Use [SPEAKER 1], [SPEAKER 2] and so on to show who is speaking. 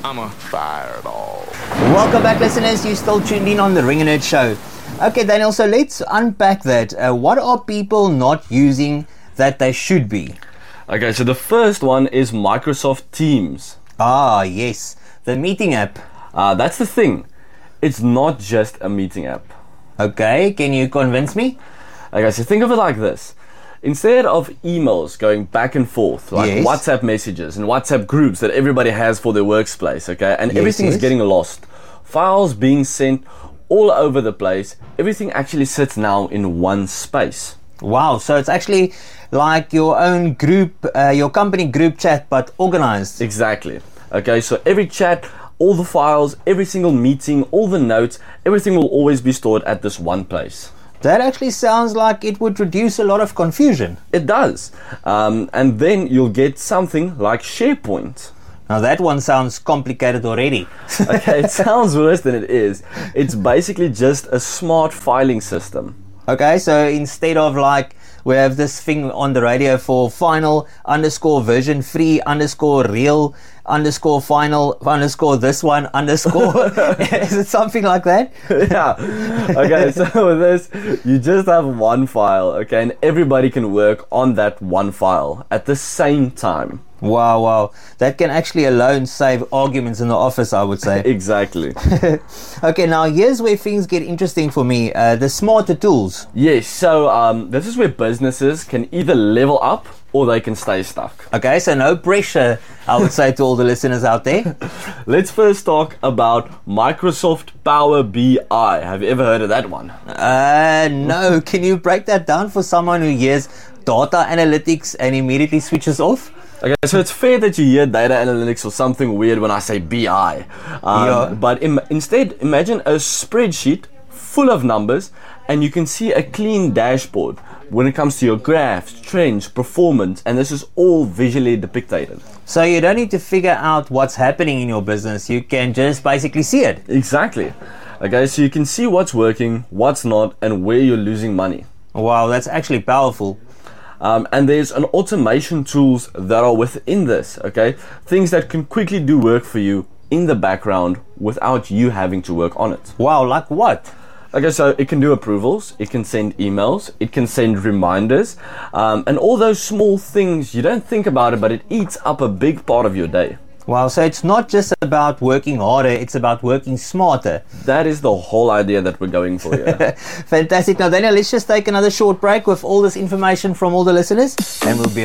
[SPEAKER 1] I'm a fireball.
[SPEAKER 2] Welcome back, listeners. You're still tuned in on the Ring and Nerd Show. Okay, Daniel, so let's unpack that. What are people not using that they should be?
[SPEAKER 3] Okay, so the first one is Microsoft Teams.
[SPEAKER 2] Ah, yes. The meeting app.
[SPEAKER 3] That's the thing. It's not just a meeting app.
[SPEAKER 2] Okay, can you convince me?
[SPEAKER 3] Okay, so think of it like this. Instead of emails going back and forth, like
[SPEAKER 2] Yes.
[SPEAKER 3] WhatsApp messages and WhatsApp groups that everybody has for their workspace, okay, and
[SPEAKER 2] Yes,
[SPEAKER 3] everything's
[SPEAKER 2] yes.
[SPEAKER 3] getting lost, files being sent all over the place, everything actually sits now in one space.
[SPEAKER 2] Wow, so it's actually like your own group, your company group chat, but organized.
[SPEAKER 3] Exactly. Okay, so every chat, all the files, every single meeting, all the notes, everything will always be stored at this one place.
[SPEAKER 2] That actually sounds like it would reduce a lot of confusion.
[SPEAKER 3] It does. And then you'll get something like SharePoint.
[SPEAKER 2] Now that one sounds complicated already.
[SPEAKER 3] Okay, it sounds worse than it is. It's basically just a smart filing system.
[SPEAKER 2] Okay, so instead of like we have this thing on the radio for final underscore version free underscore real underscore final underscore this one underscore. Is it something like that?
[SPEAKER 3] Yeah. Okay, so with this, you just have one file, okay, and everybody can work on that one file at the same time.
[SPEAKER 2] Wow. That can actually alone save arguments in the office, I would say.
[SPEAKER 3] Exactly.
[SPEAKER 2] Okay, now here's where things get interesting for me. The smarter tools.
[SPEAKER 3] Yes, so this is where businesses can either level up or they can stay stuck.
[SPEAKER 2] Okay, so no pressure, I would say to all the listeners out there.
[SPEAKER 3] Let's first talk about Microsoft Power BI. Have you ever heard of that one?
[SPEAKER 2] No. Can you break that down for someone who hears data analytics and immediately switches off?
[SPEAKER 3] Okay, so it's fair that you hear data analytics or something weird when I say BI.
[SPEAKER 2] Yeah.
[SPEAKER 3] But instead, imagine a spreadsheet full of numbers and you can see a clean dashboard when it comes to your graphs, trends, performance, and this is all visually depicted.
[SPEAKER 2] So you don't need to figure out what's happening in your business. You can just basically see it.
[SPEAKER 3] Exactly. Okay, so you can see what's working, what's not, and where you're losing money.
[SPEAKER 2] Wow, that's actually powerful.
[SPEAKER 3] And there's an automation tools that are within this, okay? Things that can quickly do work for you in the background without you having to work on it.
[SPEAKER 2] Wow, like what?
[SPEAKER 3] Okay, so it can do approvals, it can send emails, it can send reminders, and all those small things, you don't think about it, but it eats up a big part of your day.
[SPEAKER 2] Wow, so it's not just about working harder, it's about working smarter.
[SPEAKER 3] That is the whole idea that we're going for here.
[SPEAKER 2] Fantastic. Now, Daniel, let's just take another short break with all this information from all the listeners, and we'll be